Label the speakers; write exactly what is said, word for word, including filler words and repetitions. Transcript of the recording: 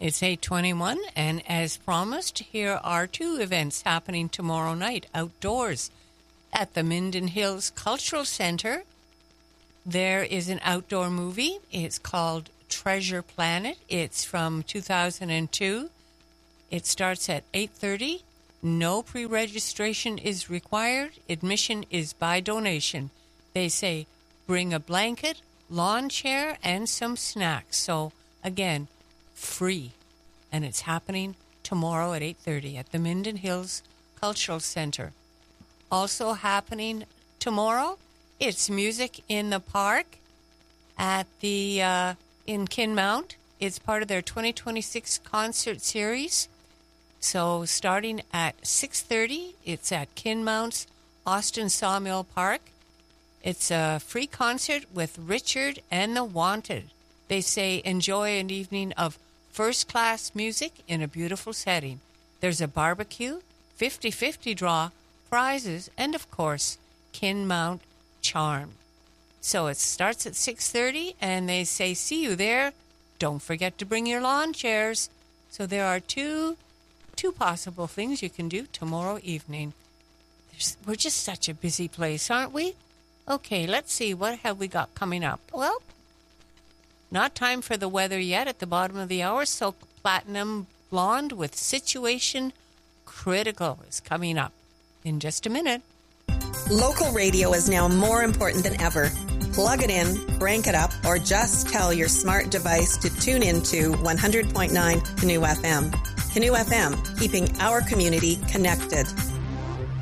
Speaker 1: It's eight twenty-one, and as promised, here are two events happening tomorrow night outdoors at the Minden Hills Cultural Center. There is an outdoor movie. It's called Treasure Planet. It's from two thousand two. It starts at eight thirty. No pre-registration is required. Admission is by donation. They say bring a blanket, lawn chair, and some snacks. So, again, free. And it's happening tomorrow at eight thirty at the Minden Hills Cultural Center. Also happening tomorrow, it's Music in the Park at the uh, in Kinmount. It's part of their twenty twenty-six concert series. So starting at six thirty, it's at Kinmount's Austin Sawmill Park. It's a free concert with Richard and the Wanted. They say enjoy an evening of first-class music in a beautiful setting. There's a barbecue, fifty-fifty draw, prizes, and, of course, Kinmount charm. So it starts at six thirty, and they say see you there. Don't forget to bring your lawn chairs. So there are two, two possible things you can do tomorrow evening. There's, we're just such a busy place, aren't we? Okay, let's see. What have we got coming up? Well, not time for the weather yet at the bottom of the hour, so Platinum Blonde with Situation Critical is coming up in just a minute.
Speaker 2: Local radio is now more important than ever. Plug it in, crank it up, or just tell your smart device to tune into one hundred point nine Canoe F M. Canoe F M, keeping our community connected.